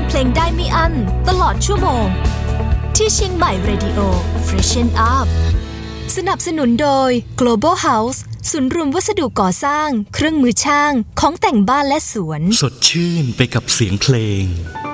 งเพลงได้ไม่อั้นตลอดชั่วโมงที่เชียงใหม่ Radio Freshen Up สนับสนุนโดย Global House ศูนย์รวมวัสดุก่อสร้างเครื่องมือช่างของแต่งบ้านและสวนสดชื่นไปกับเสียงเพลง